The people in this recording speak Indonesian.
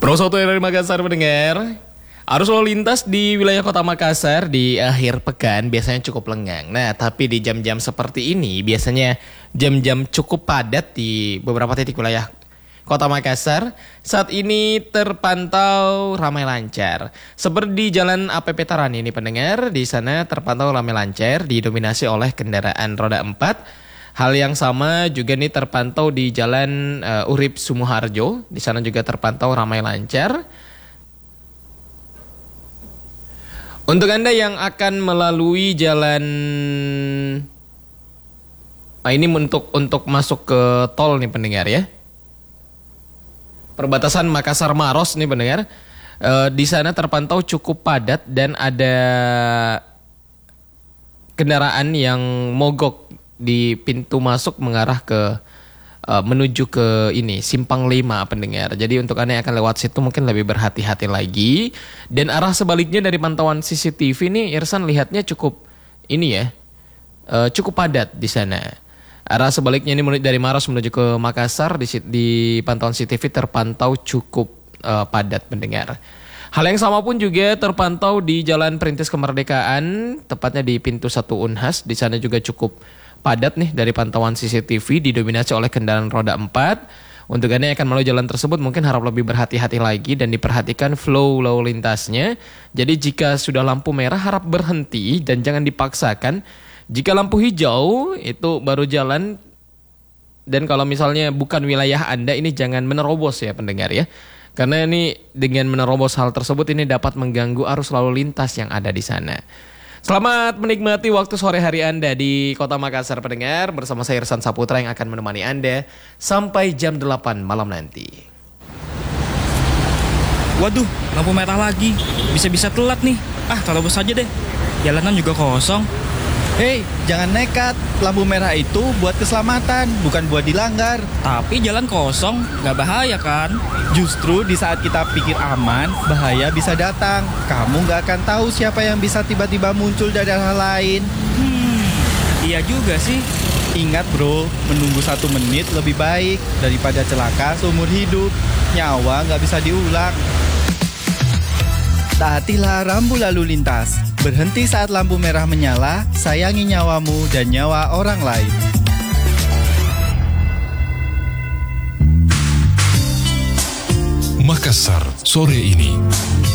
Pro Soto dari Makassar mendengar. Arus lalu lintas di wilayah kota Makassar di akhir pekan biasanya cukup lengang. Nah, tapi di jam-jam seperti ini biasanya jam-jam cukup padat di beberapa titik wilayah kota Makassar. Saat ini terpantau ramai lancar. Seperti di Jalan APP Tarani ini pendengar, di sana terpantau ramai lancar didominasi oleh kendaraan roda 4. Hal yang sama juga nih terpantau di Jalan Urip Sumoharjo. Di sana juga terpantau ramai lancar. Untuk Anda yang akan melalui jalan ini untuk masuk ke tol nih pendengar ya. Perbatasan Makassar Maros nih pendengar. Di sana terpantau cukup padat dan ada kendaraan yang mogok di pintu masuk mengarah ke menuju ke ini Simpang 5 pendengar. Jadi untuk Anda yang akan lewat situ mungkin lebih berhati-hati lagi. Dan arah sebaliknya dari pantauan CCTV nih Irsan lihatnya cukup ini ya. Cukup padat di sana. Arah sebaliknya ini dari Maros menuju ke Makassar di pantauan CCTV terpantau cukup padat pendengar. Hal yang sama pun juga terpantau di Jalan Perintis Kemerdekaan, tepatnya di pintu 1 Unhas. Di sana juga cukup padat nih dari pantauan CCTV didominasi oleh kendaraan roda 4. Untuk Anda yang akan melalui jalan tersebut mungkin harap lebih berhati-hati lagi dan diperhatikan flow lalu lintasnya. Jadi jika sudah lampu merah harap berhenti dan jangan dipaksakan. Jika lampu hijau itu baru jalan. Dan kalau misalnya bukan wilayah Anda ini jangan menerobos ya pendengar ya. Karena ini dengan menerobos hal tersebut ini dapat mengganggu arus lalu lintas yang ada di sana. Selamat menikmati waktu sore hari Anda di Kota Makassar pendengar. Bersama saya Irsan Saputra yang akan menemani Anda sampai jam 8 malam nanti. Waduh, lampu merah lagi. Bisa-bisa telat nih. Terobos saja deh. Jalanan juga kosong. Hei, jangan nekat. Lampu merah itu buat keselamatan, bukan buat dilanggar. Tapi jalan kosong, gak bahaya kan? Justru di saat kita pikir aman, bahaya bisa datang. Kamu gak akan tahu siapa yang bisa tiba-tiba muncul dari hal lain. Iya juga sih. Ingat bro, menunggu 1 menit lebih baik daripada celaka seumur hidup. Nyawa gak bisa diulang. Taatilah rambu lalu lintas. Berhenti saat lampu merah menyala, sayangi nyawamu dan nyawa orang lain. Makassar sore ini.